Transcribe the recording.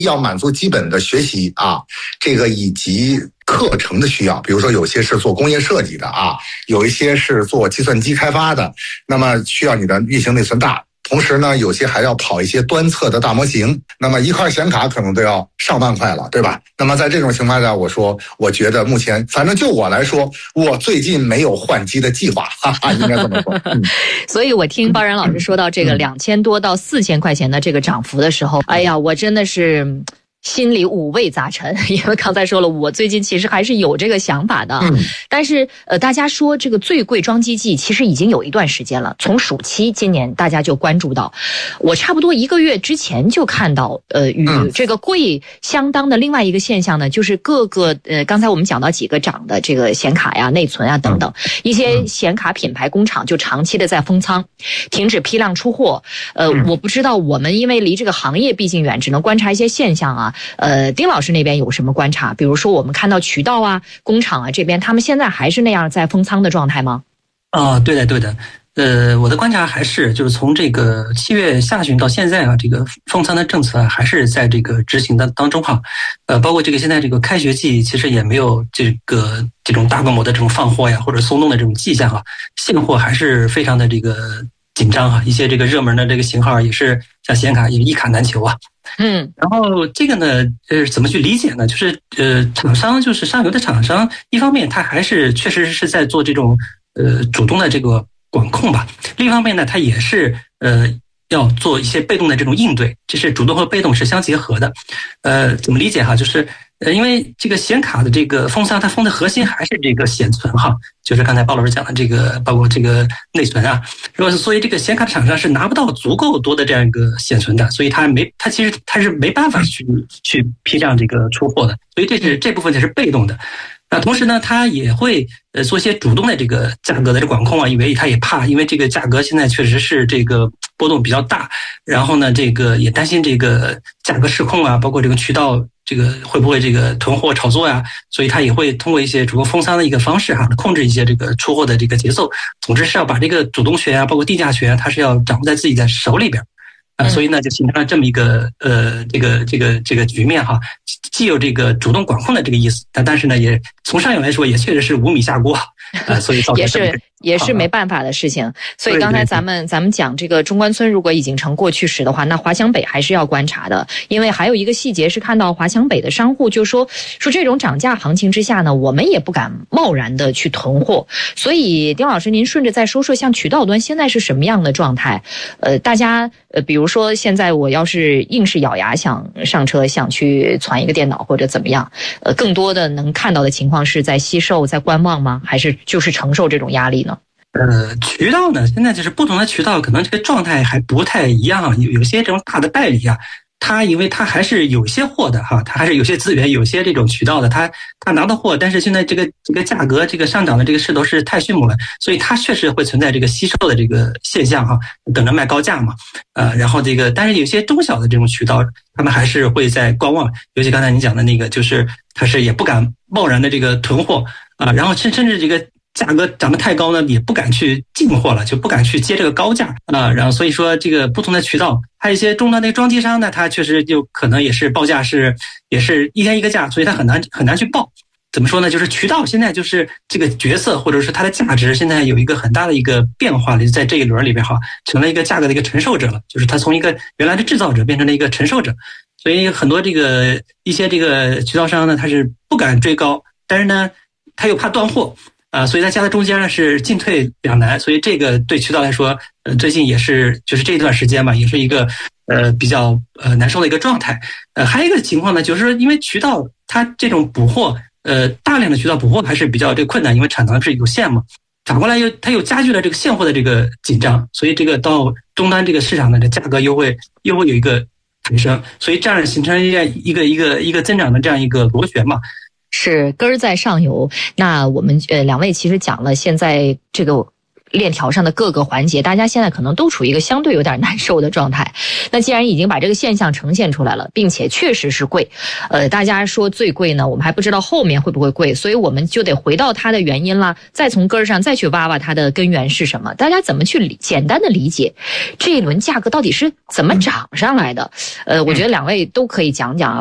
要满足基本的学习啊，这个以及课程的需要，比如说有些是做工业设计的啊，有一些是做计算机开发的，那么需要你的运行内存大。同时呢，有些还要跑一些端测的大模型，那么一块显卡可能都要上万块了，对吧？那么在这种情况下，我觉得目前反正就我来说，我最近没有换机的计划，哈哈，应该这么说。 所以我听包然老师说到这个2000多到4000块钱的这个涨幅的时候，哎呀，我真的是心里五味杂陈，因为刚才说了，我最近其实还是有这个想法的。但是大家说这个最贵装机季其实已经有一段时间了，从暑期今年大家就关注到，我差不多1个月之前就看到，与这个贵相当的另外一个现象呢，就是各个刚才我们讲到几个涨的这个显卡呀、内存啊等等，一些显卡品牌工厂就长期的在封仓，停止批量出货。我不知道我们因为离这个行业毕竟远，只能观察一些现象啊。丁老师那边有什么观察？比如说我们看到渠道啊、工厂啊这边，他们现在还是那样在封仓的状态吗？ 对的。我的观察还是就是从这个7月下旬到现在啊，这个封仓的政策还是在这个执行的当中哈。包括这个现在这个开学季，其实也没有这种大规模的这种放货呀或者松动的这种迹象啊，现货还是非常的这个紧张哈，一些这个热门的这个型号也是像显卡也一卡难求啊。然后这个呢，怎么去理解呢？就是厂商就是上游的厂商，一方面他还是确实是在做这种主动的这个管控吧，另一方面呢，他也是要做一些被动的这种应对，这是主动和被动是相结合的。怎么理解哈？就是因为这个显卡的这个封仓，它封的核心还是这个显存哈，就是刚才鲍老师讲的这个，包括这个内存啊，所以这个显卡厂商是拿不到足够多的这样一个显存的，所以它其实是没办法去批量这个出货的，所以这部分就是被动的。同时呢，它也会做一些主动的这个价格的这管控啊，因为它也怕，因为这个价格现在确实是这个波动比较大，然后呢，这个也担心这个价格失控啊，包括这个渠道这个会不会这个囤货炒作呀，所以它也会通过一些主动封仓的一个方式哈，控制一些这个出货的这个节奏。总之是要把这个主动权啊，包括定价权，它是要掌握在自己的手里边。所以呢，就形成了这么一个这个局面哈，既有这个主动管控的这个意思，但是呢，也从上游来说，也确实是无米下锅所以造成也是没办法的事情。所以刚才咱们讲这个中关村如果已经成过去时的话，那华强北还是要观察的，因为还有一个细节是看到华强北的商户就说这种涨价行情之下呢，我们也不敢贸然的去囤货。所以丁老师您顺着再说像渠道端现在是什么样的状态？大家比如说现在我要是硬是咬牙想上车，想去攒一个电脑或者怎么样，更多的能看到的情况是在惜售在观望吗？还是就是承受这种压力呢？ 渠道呢，现在就是不同的渠道可能这个状态还不太一样，有些这种大的代理啊，他因为他还是有些货的哈，他还是有些资源，有些这种渠道的，他拿到货，但是现在这个价格这个上涨的这个势头是太迅猛了，所以它确实会存在这个惜售的这个现象哈，等着卖高价嘛。然后但是有些中小的这种渠道，他们还是会在观望，尤其刚才你讲的那个，就是他是也不敢贸然的这个囤货啊，然后甚至这个价格涨得太高呢，也不敢去进货了，就不敢去接这个高价啊。然后所以说这个不同的渠道，还有一些终端的装机商呢，它确实就可能也是报价也是一天一个价，所以它很难去报。怎么说呢？就是渠道现在就是这个角色或者是它的价值，现在有一个很大的一个变化了，就在这一轮里边哈，成了一个价格的一个承受者了，就是它从一个原来的制造者变成了一个承受者。所以很多一些这个渠道商呢，他是不敢追高，但是呢，他又怕断货。所以它夹在中间呢是进退两难，所以这个对渠道来说，最近也是就是这段时间吧，也是一个比较难受的一个状态。还有一个情况呢，就是因为渠道它这种补货，大量的渠道补货还是比较这个困难，因为产能是有限嘛。反过来它又加剧了这个现货的这个紧张，所以这个到终端这个市场呢，这价格又会有一个抬升，所以这样形成一个增长的这样一个螺旋嘛。 是根儿在上游。那我们两位其实讲了现在这个链条上的各个环节，大家现在可能都处于一个相对有点难受的状态。那既然已经把这个现象呈现出来了，并且确实是贵，大家说最贵呢，我们还不知道后面会不会贵，所以我们就得回到它的原因啦，再从根儿上再去挖挖它的根源是什么。大家怎么去简单的理解这一轮价格到底是怎么涨上来的？我觉得两位都可以讲讲啊。